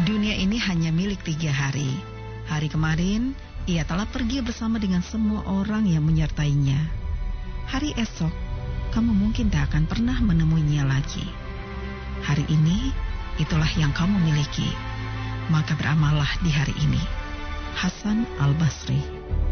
Dunia ini hanya milik 3 hari. Hari kemarin, ia telah pergi bersama dengan semua orang yang menyertainya. Hari esok, kamu mungkin tak akan pernah menemuinya lagi. Hari ini, itulah yang kamu miliki. Maka beramallah di hari ini. Hasan Al-Basri.